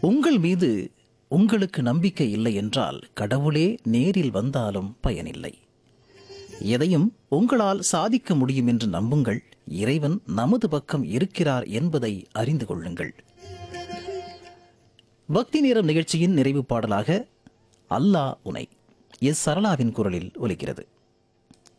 உங்கள் மீது உங்களுக்கு நம்பிக்கை இல்லை என்றால் கடவுளே நேரில் வந்தாலும் பயனில்லை. எதையும் உங்களால் சாதிக்க முடியும் என்று நம்புங்கள். இறைவன் நமது பக்கம் இருக்கிறார் என்பதை அறிந்து கொள்ளுங்கள். பக்தி நேரம் நிகழ்ச்சியின் நிறைவு பாடலாக அல்லாஹ் உனை எஸ் சரளாவின் குரலில் ஒலிக்கிறது.